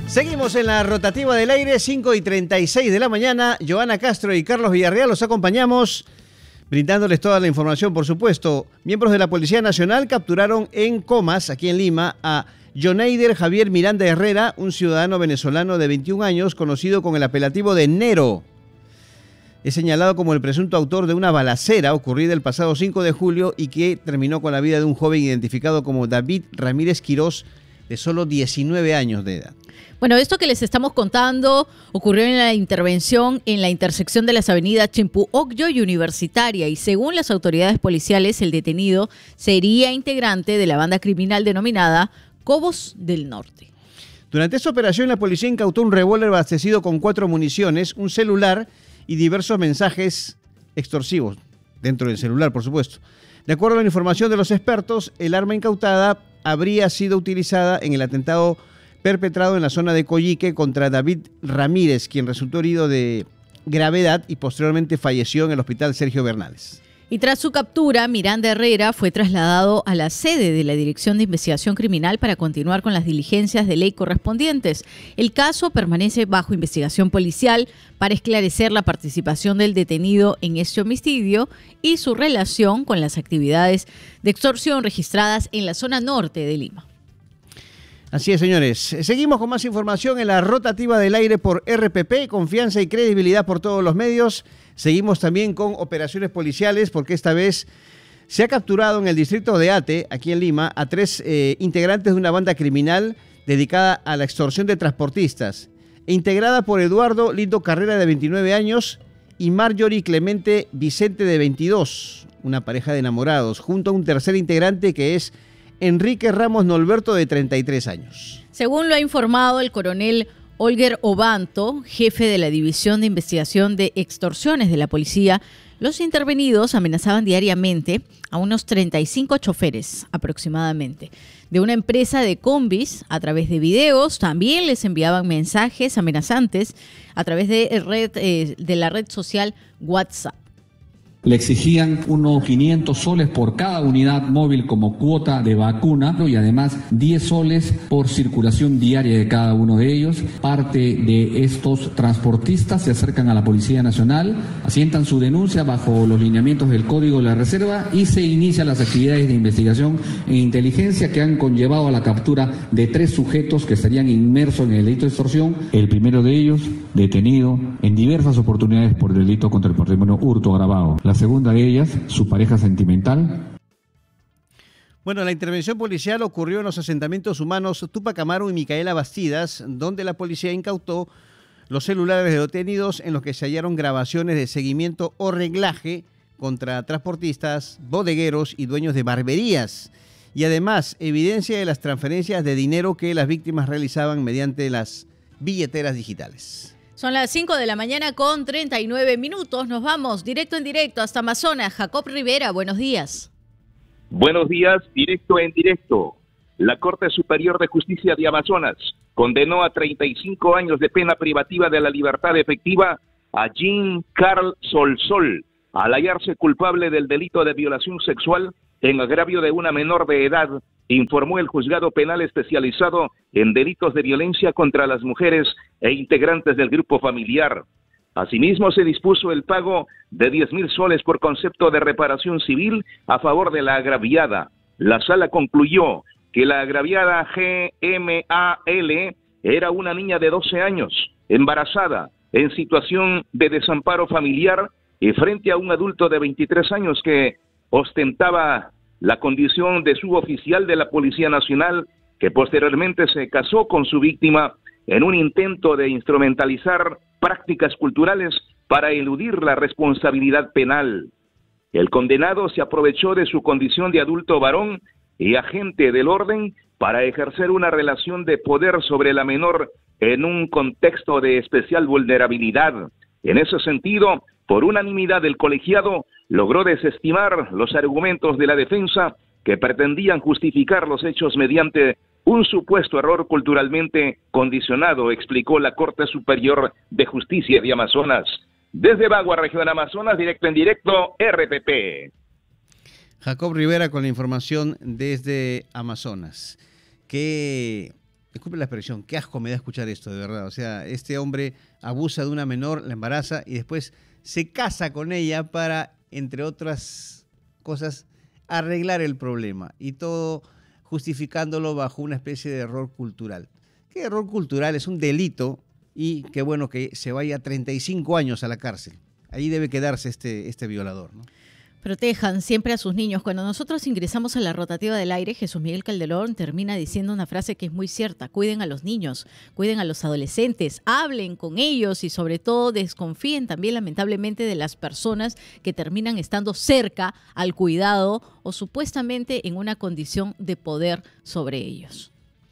Seguimos en la rotativa del aire, 5:36 de la mañana. Joana Castro y Carlos Villarreal los acompañamos, brindándoles toda la información, por supuesto. Miembros de la Policía Nacional capturaron en Comas, aquí en Lima, a Joneider Javier Miranda Herrera, un ciudadano venezolano de 21 años, conocido con el apelativo de Nero. Es señalado como el presunto autor de una balacera ocurrida el pasado 5 de julio y que terminó con la vida de un joven identificado como David Ramírez Quirós, de solo 19 años de edad. Bueno, esto que les estamos contando ocurrió en la intervención en la intersección de las avenidas Chimpú Ocllo y Universitaria, y según las autoridades policiales, el detenido sería integrante de la banda criminal denominada Cobos del Norte. Durante esta operación, la policía incautó un revólver abastecido con 4 municiones, un celular y diversos mensajes extorsivos dentro del celular, por supuesto. De acuerdo a la información de los expertos, el arma incautada habría sido utilizada en el atentado perpetrado en la zona de Coyique contra David Ramírez, quien resultó herido de gravedad y posteriormente falleció en el hospital Sergio Bernales. Y tras su captura, Miranda Herrera fue trasladado a la sede de la Dirección de Investigación Criminal para continuar con las diligencias de ley correspondientes. El caso permanece bajo investigación policial para esclarecer la participación del detenido en este homicidio y su relación con las actividades de extorsión registradas en la zona norte de Lima. Así es, señores. Seguimos con más información en la rotativa del aire por RPP, confianza y credibilidad por todos los medios. Seguimos también con operaciones policiales porque esta vez se ha capturado en el distrito de Ate, aquí en Lima, a 3 integrantes de una banda criminal dedicada a la extorsión de transportistas, integrada por Eduardo Lindo Carrera, de 29 años, y Marjorie Clemente Vicente, de 22, una pareja de enamorados, junto a un tercer integrante que es Enrique Ramos Norberto, de 33 años. Según lo ha informado el coronel Olger Obanto, jefe de la División de Investigación de Extorsiones de la Policía, los intervenidos amenazaban diariamente a unos 35 choferes aproximadamente de una empresa de combis a través de videos. También les enviaban mensajes amenazantes a través de la red social WhatsApp. Le exigían unos 500 soles por cada unidad móvil como cuota de vacuna y además 10 soles por circulación diaria de cada uno de ellos. Parte de estos transportistas se acercan a la Policía Nacional, asientan su denuncia bajo los lineamientos del Código de la Reserva y se inician las actividades de investigación e inteligencia que han conllevado a la captura de 3 sujetos que estarían inmersos en el delito de extorsión. El primero de ellos, detenido en diversas oportunidades por delito contra el patrimonio, hurto agravado. La segunda de ellas, su pareja sentimental. Bueno, la intervención policial ocurrió en los asentamientos humanos Túpac Amaru y Micaela Bastidas, donde la policía incautó los celulares de detenidos en los que se hallaron grabaciones de seguimiento o reglaje contra transportistas, bodegueros y dueños de barberías. Y además, evidencia de las transferencias de dinero que las víctimas realizaban mediante las billeteras digitales. Son las 5 de la mañana con 39 minutos. Nos vamos directo en directo hasta Amazonas. Jacob Rivera, buenos días. Buenos días, directo en directo. La Corte Superior de Justicia de Amazonas condenó a 35 años de pena privativa de la libertad efectiva a Jean Carl Solsol al hallarse culpable del delito de violación sexual en agravio de una menor de edad, informó el Juzgado Penal Especializado en Delitos de Violencia contra las Mujeres e integrantes del grupo familiar. Asimismo, se dispuso el pago de 10.000 soles por concepto de reparación civil a favor de la agraviada. La sala concluyó que la agraviada GMAL era una niña de 12 años, embarazada, en situación de desamparo familiar y frente a un adulto de 23 años que ostentaba la condición de suboficial de la Policía Nacional, que posteriormente se casó con su víctima en un intento de instrumentalizar prácticas culturales para eludir la responsabilidad penal. El condenado se aprovechó de su condición de adulto varón y agente del orden para ejercer una relación de poder sobre la menor en un contexto de especial vulnerabilidad. En ese sentido, por unanimidad del colegiado, logró desestimar los argumentos de la defensa que pretendían justificar los hechos mediante un supuesto error culturalmente condicionado, explicó la Corte Superior de Justicia de Amazonas. Desde Bagua, región Amazonas, directo en directo, RPP. Jacob Rivera con la información desde Amazonas. Qué disculpe la expresión, qué asco me da escuchar esto, de verdad. O sea, este hombre abusa de una menor, la embaraza y después se casa con ella para, entre otras cosas, arreglar el problema. Y todo justificándolo bajo una especie de error cultural. ¿Qué error cultural? Es un delito y qué bueno que se vaya 35 años a la cárcel. Ahí debe quedarse este violador, ¿no? Protejan siempre a sus niños. Cuando nosotros ingresamos a la rotativa del aire, Jesús Miguel Calderón termina diciendo una frase que es muy cierta. Cuiden a los niños, cuiden a los adolescentes, hablen con ellos y sobre todo desconfíen también lamentablemente de las personas que terminan estando cerca al cuidado o supuestamente en una condición de poder sobre ellos.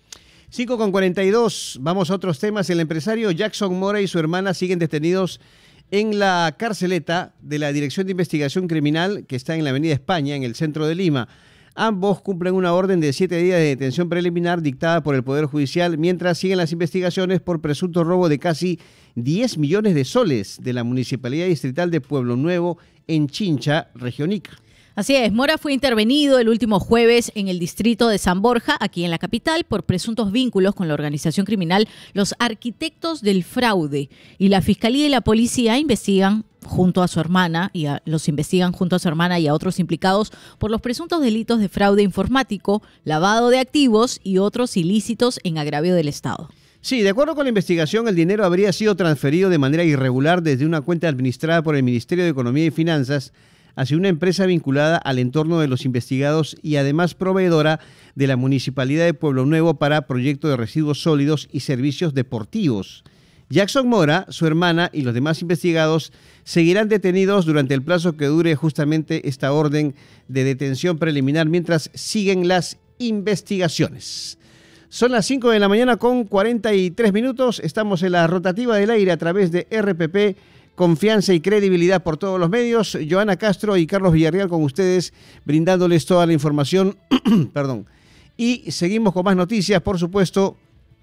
5:42, vamos a otros temas. El empresario Jackson Mora y su hermana siguen detenidos en la carceleta de la Dirección de Investigación Criminal que está en la Avenida España, en el centro de Lima. Ambos cumplen una orden de 7 días de detención preliminar dictada por el Poder Judicial mientras siguen las investigaciones por presunto robo de casi 10 millones de soles de la Municipalidad Distrital de Pueblo Nuevo en Chincha, región Ica. Así es, Mora fue intervenido el último jueves en el distrito de San Borja, aquí en la capital, por presuntos vínculos con la organización criminal Los Arquitectos del Fraude. Y la Fiscalía y la Policía investigan junto a su hermana y a otros implicados por los presuntos delitos de fraude informático, lavado de activos y otros ilícitos en agravio del Estado. Sí, de acuerdo con la investigación, el dinero habría sido transferido de manera irregular desde una cuenta administrada por el Ministerio de Economía y Finanzas hacia una empresa vinculada al entorno de los investigados y además proveedora de la Municipalidad de Pueblo Nuevo para proyectos de residuos sólidos y servicios deportivos. Jackson Mora, su hermana y los demás investigados seguirán detenidos durante el plazo que dure justamente esta orden de detención preliminar mientras siguen las investigaciones. Son las 5 de la mañana con 43 minutos. Estamos en la rotativa del aire a través de RPP. Confianza y credibilidad por todos los medios. Joana Castro y Carlos Villarreal con ustedes, brindándoles toda la información. Perdón. Y seguimos con más noticias, por supuesto,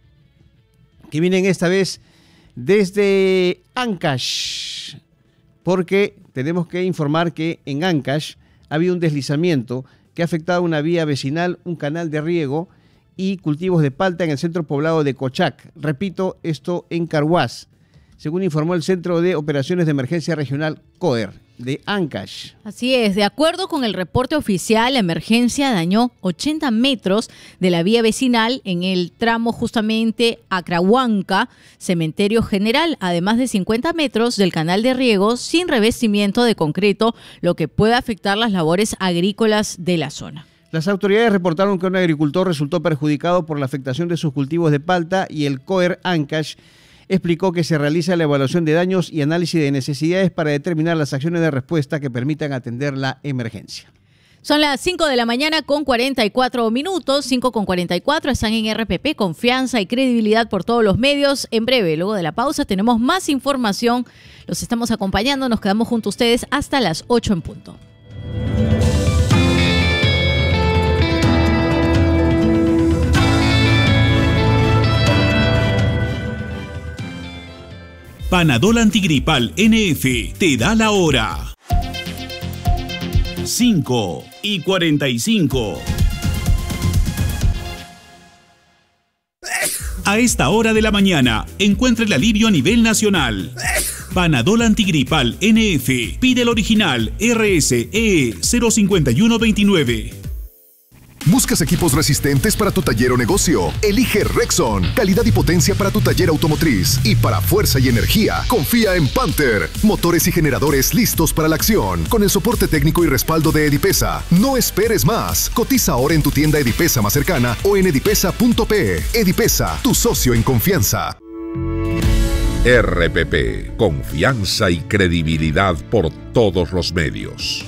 que vienen esta vez desde Ancash, porque tenemos que informar que en Ancash ha habido un deslizamiento que ha afectado una vía vecinal, un canal de riego y cultivos de palta en el centro poblado de Cochac. Repito, esto en Carhuaz, según informó el Centro de Operaciones de Emergencia Regional COER de Ancash. Así es, de acuerdo con el reporte oficial, la emergencia dañó 80 metros de la vía vecinal en el tramo justamente Acrahuanca, Cementerio General, además de 50 metros del canal de riego sin revestimiento de concreto, lo que puede afectar las labores agrícolas de la zona. Las autoridades reportaron que un agricultor resultó perjudicado por la afectación de sus cultivos de palta y el COER Ancash explicó que se realiza la evaluaón de daños y análisis de necesidades para determinar las acciones de respuesta que permitan atender la emergencia. Son las 5 de la mañana con 44 minutos, 5:44, están en RPP, confianza y credibilidad por todos los medios. En breve, luego de la pausa, tenemos más información. Los estamos acompañando, nos quedamos junto a ustedes hasta las 8 en punto. Panadol Antigripal NF te da la hora. 5:45. A esta hora de la mañana, encuentra el alivio a nivel nacional. Panadol Antigripal NF. Pide el original RSE 05129. ¿Buscas equipos resistentes para tu taller o negocio? Elige Rexon. Calidad y potencia para tu taller automotriz. Y para fuerza y energía, confía en Panther. Motores y generadores listos para la acción. Con el soporte técnico y respaldo de Edipesa. No esperes más. Cotiza ahora en tu tienda Edipesa más cercana o en edipesa.pe. Edipesa, tu socio en confianza. RPP. Confianza y credibilidad por todos los medios.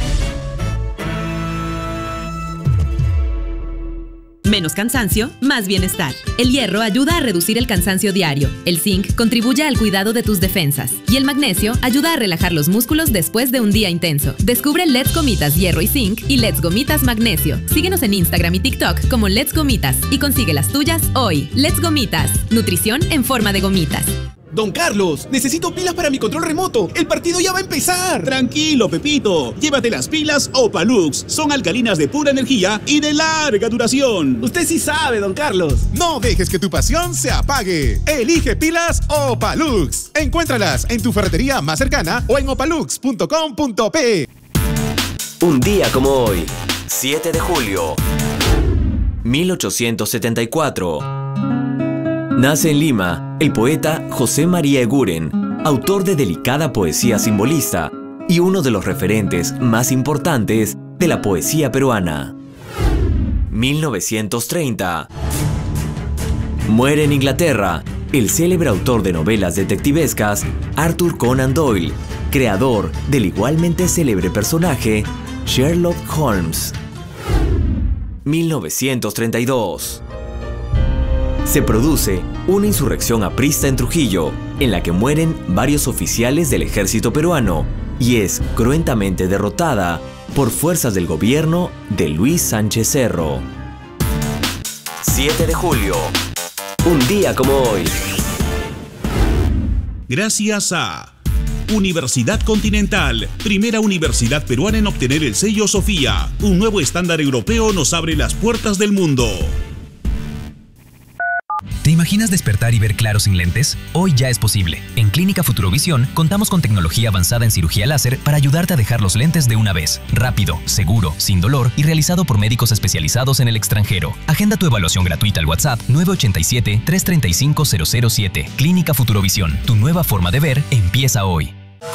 Menos cansancio, más bienestar. El hierro ayuda a reducir el cansancio diario. El zinc contribuye al cuidado de tus defensas. Y el magnesio ayuda a relajar los músculos después de un día intenso. Descubre Let's Gomitas Hierro y Zinc y Let's Gomitas Magnesio. Síguenos en Instagram y TikTok como Let's Gomitas y consigue las tuyas hoy. Let's Gomitas. Nutrición en forma de gomitas. Don Carlos, necesito pilas para mi control remoto. El partido ya va a empezar. Tranquilo, Pepito. Llévate las pilas Opalux. Son alcalinas de pura energía y de larga duración. Usted sí sabe, don Carlos. No dejes que tu pasión se apague. Elige pilas Opalux. Encuéntralas en tu ferretería más cercana o en opalux.com.pe. Un día como hoy, 7 de julio, 1874. Nace en Lima el poeta José María Eguren, autor de delicada poesía simbolista y uno de los referentes más importantes de la poesía peruana. 1930. Muere en Inglaterra el célebre autor de novelas detectivescas Arthur Conan Doyle, creador del igualmente célebre personaje Sherlock Holmes. 1932. Se produce una insurrección aprista en Trujillo, en la que mueren varios oficiales del ejército peruano y es cruentamente derrotada por fuerzas del gobierno de Luis Sánchez Cerro. 7 de julio. Un día como hoy. Gracias a Universidad Continental, primera universidad peruana en obtener el sello Sofía. Un nuevo estándar europeo nos abre las puertas del mundo. ¿Te imaginas despertar y ver claro sin lentes? Hoy ya es posible. En Clínica Futurovisión contamos con tecnología avanzada en cirugía láser para ayudarte a dejar los lentes de una vez. Rápido, seguro, sin dolor y realizado por médicos especializados en el extranjero. Agenda tu evaluación gratuita al WhatsApp 987-335-007. Clínica Futurovisión. Tu nueva forma de ver empieza hoy.